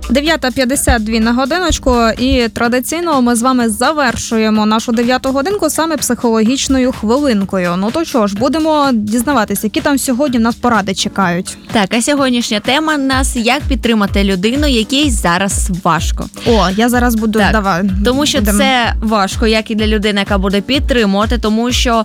9:52 на годиночку, і традиційно ми з вами завершуємо нашу 9-ту годинку саме психологічною хвилинкою. Ну то що ж, будемо дізнаватися, які там сьогодні в нас поради чекають. Так, а сьогоднішня тема в нас – як підтримати людину, якій зараз важко. О, я зараз буду... Так, тому що це важко, як і для людини, яка буде підтримувати, тому що,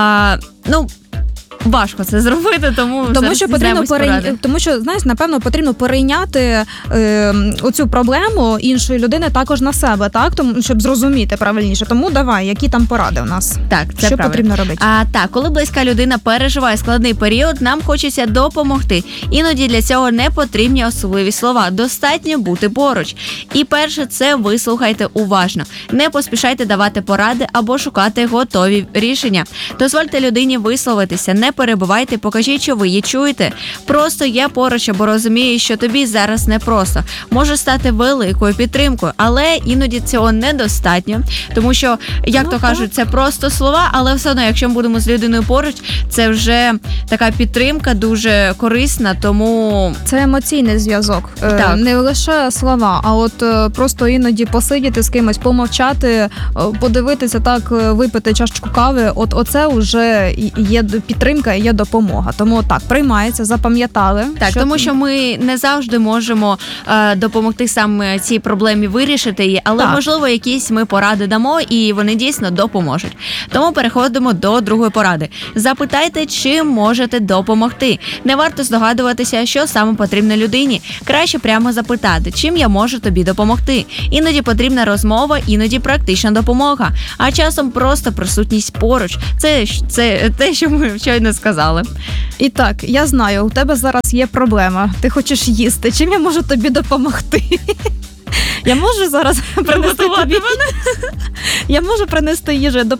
важко це зробити, тому що потрібно тому що, знаєш, напевно, потрібно перейняти оцю проблему іншої людини також на себе, так, тому щоб зрозуміти правильніше. Тому давай, які там поради у нас? Так, це що правильно. Потрібно робити? Так, коли близька людина переживає складний період, нам хочеться допомогти. Іноді для цього не потрібні особливі слова. Достатньо бути поруч. І перше, це вислухайте уважно. Не поспішайте давати поради або шукати готові рішення. Дозвольте людині висловитися, не перебивайте, покажіть, що ви її чуєте. Просто я поруч, або розумію, що тобі зараз непросто. Може стати великою підтримкою, але іноді цього недостатньо, тому що, як то кажуть, це просто слова, але все одно, якщо ми будемо з людиною поруч, це вже така підтримка дуже корисна, тому... Це емоційний зв'язок. Так. Не лише слова, а от просто іноді посидіти з кимось, помовчати, подивитися так, випити чашечку кави, оце вже є підтримка, є допомога. Тому так, приймається, запам'ятали. Так, тому що ми не завжди можемо допомогти саме цій проблемі вирішити її, але, можливо, якісь ми поради дамо, і вони дійсно допоможуть. Тому переходимо до другої поради. Запитайте, чим можете допомогти. Не варто здогадуватися, що саме потрібно людині. Краще прямо запитати, чим я можу тобі допомогти. Іноді потрібна розмова, іноді практична допомога. А часом просто присутність поруч. Це те, що ми щойно сказали. І так, я знаю, у тебе зараз є проблема. Ти хочеш їсти. Чим я можу тобі допомогти? Я можу зараз принести тобі... Я можу принести їжу,